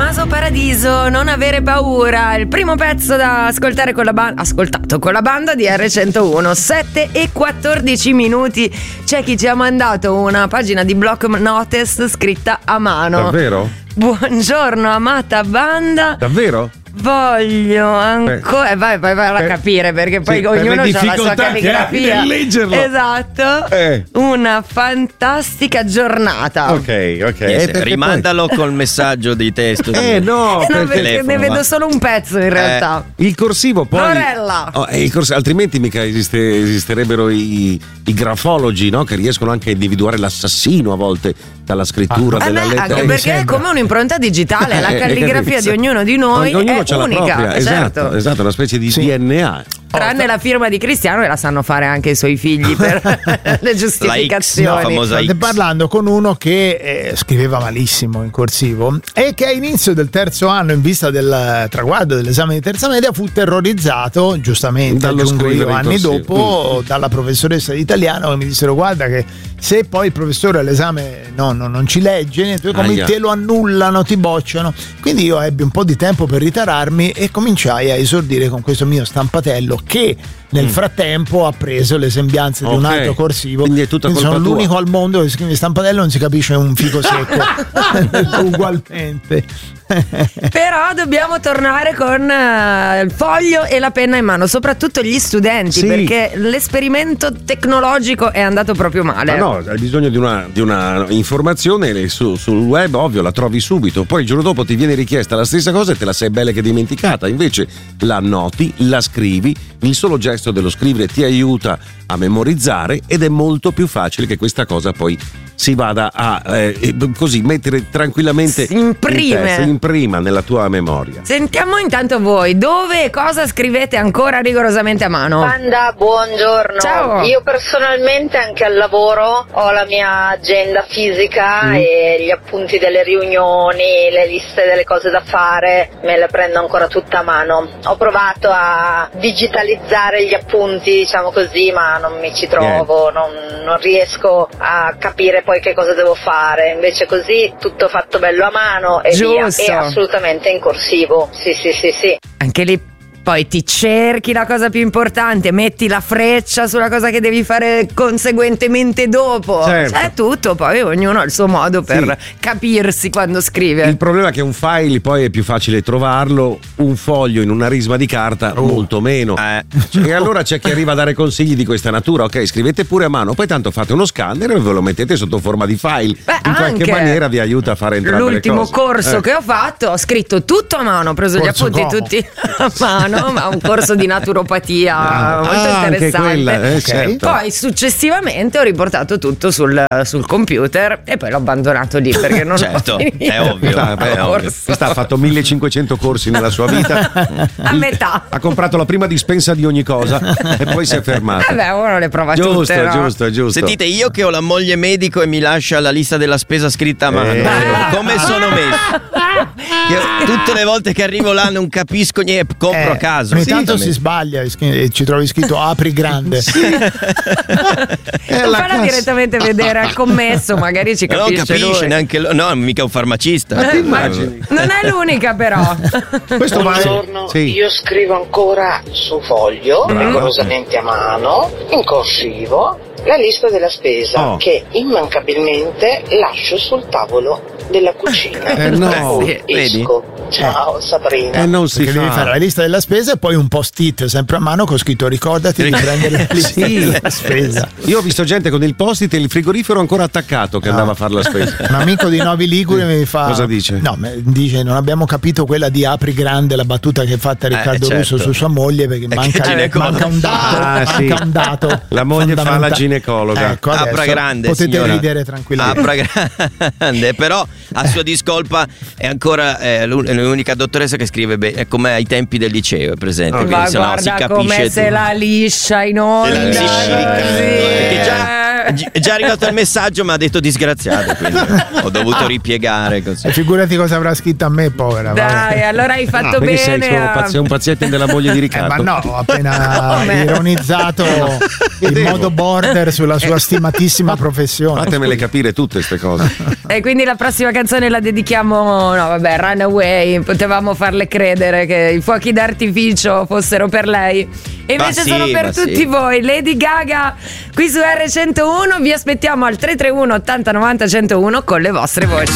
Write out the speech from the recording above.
Tommaso Paradiso, Non avere paura, il primo pezzo da ascoltare con la banda, ascoltato con la banda di R101. 7:14. C'è chi ci ha mandato una pagina di block notice scritta a mano. Davvero? Buongiorno amata banda. Davvero? Voglio ancora. Vai a capire, perché poi ognuno ha la sua calligrafia. Leggerlo. Esatto. Una fantastica giornata. Ok. Rimandalo col messaggio di testo. No, perché ne vedo solo un pezzo in realtà. Il corsivo poi. Lorella. Altrimenti mica esisterebbero i grafologi, no? Che riescono anche a individuare l'assassino a volte dalla scrittura della lettera. Anche perché è come un'impronta digitale, la calligrafia di ognuno di noi ognuno è c'ha unica. la propria, Certo. esatto, una specie di DNA. Tranne la firma di Cristiano, che la sanno fare anche i suoi figli per le giustificazioni. State parlando con uno che scriveva malissimo in corsivo e che all'inizio del terzo anno, in vista del traguardo dell'esame di terza media, fu terrorizzato, giustamente, aggiungo io, anni dopo, dalla professoressa di italiano, che mi dissero: guarda che se poi il professore all'esame non ci legge, te lo annullano, ti bocciano. Quindi io ebbi un po' di tempo per ritararmi e cominciai a esordire con questo mio stampatello, che nel frattempo ha preso le sembianze di un altro corsivo. Quindi sono l'unico al mondo che scrive stampatello, non si capisce un fico secco. Ugualmente. Però dobbiamo tornare con il foglio e la penna in mano, soprattutto gli studenti, perché l'esperimento tecnologico è andato proprio male. No, hai bisogno di una informazione sul web, ovvio, la trovi subito. Poi il giorno dopo ti viene richiesta la stessa cosa e te la sei bella che dimenticata. Invece la annoti, la scrivi, il solo gesto dello scrivere ti aiuta a memorizzare ed è molto più facile che questa cosa poi si vada a così mettere tranquillamente imprima nella tua memoria. Sentiamo intanto voi, dove e cosa scrivete ancora rigorosamente a mano? Banda, buongiorno. Ciao. Io personalmente anche al lavoro ho la mia agenda fisica e gli appunti delle riunioni, le liste delle cose da fare me le prendo ancora tutta a mano. Ho provato a digitalizzare gli appunti, diciamo così, ma non mi ci trovo, non riesco a capire poi che cosa devo fare. Invece così tutto fatto bello a mano e via, e assolutamente in corsivo. Sì. Anche lì poi ti cerchi la cosa più importante, metti la freccia sulla cosa che devi fare conseguentemente dopo. È tutto, poi ognuno ha il suo modo per capirsi quando scrive. Il problema è che un file poi è più facile trovarlo, un foglio in una risma di carta molto meno. E allora c'è chi arriva a dare consigli di questa natura. Ok, scrivete pure a mano, poi tanto fate uno scanner e ve lo mettete sotto forma di file. In qualche maniera vi aiuta a fare entrambe le cose. L'ultimo corso che ho fatto, ho scritto tutto a mano, ho preso gli appunti tutti a mano. Ma un corso di naturopatia molto interessante. Certo. Poi successivamente ho riportato tutto sul computer e poi l'ho abbandonato lì perché non certo, è ovvio. Questa ha fatto 1500 corsi nella sua vita. A metà. Ha comprato la prima dispensa di ogni cosa e poi si è fermata. Vabbè, uno le prova tutte, no? Giusto. Sentite, io che ho la moglie medico e mi lascia la lista della spesa scritta a mano, come sono messo? Tutte le volte che arrivo là non capisco niente, compro a caso. Ogni tanto si sbaglia e ci trovi scritto apri grande. Non farà direttamente vedere al commesso, magari ci capisce. Non capisce lui. neanche no, mica un farmacista. Immagini. Non è l'unica però. Buongiorno, io scrivo ancora su foglio, rigorosamente a mano, in corsivo, la lista della spesa che immancabilmente lascio sul tavolo della cucina. Esco. Ciao Sabrina. Non si devi fare la lista della spesa e poi un post-it sempre a mano con scritto ricordati di prendere la lista della spesa. Io ho visto gente con il post-it e il frigorifero ancora attaccato che andava a fare la spesa. Un amico di Novi Ligure mi fa. Cosa dice? No, dice non abbiamo capito quella di apri grande, la battuta che ha fatta Riccardo Russo su sua moglie, perché manca un dato. Un dato. La moglie fa la ginecologa. Ecco, apra grande, potete signora. ridere tranquillamente. Apra grande, però a sua discolpa è ancora l'unica dottoressa che scrive bene, è come ai tempi del liceo, è presente? Ma guarda come se la liscia in onda. Perché già È già arrivato il messaggio, ma ha detto disgraziato, quindi ho dovuto ripiegare così. Figurati cosa avrà scritto a me, povera. Dai, allora hai fatto bene. Sei un paziente della moglie di Riccardo. Ma no, ho appena ironizzato in modo border sulla sua stimatissima professione. Fatemele capire tutte queste cose. E quindi la prossima canzone la dedichiamo, Runaway. Potevamo farle credere che i fuochi d'artificio fossero per lei, e invece sono per tutti voi. Lady Gaga qui su R101. Vi aspettiamo al 331 80 90 101 con le vostre voci.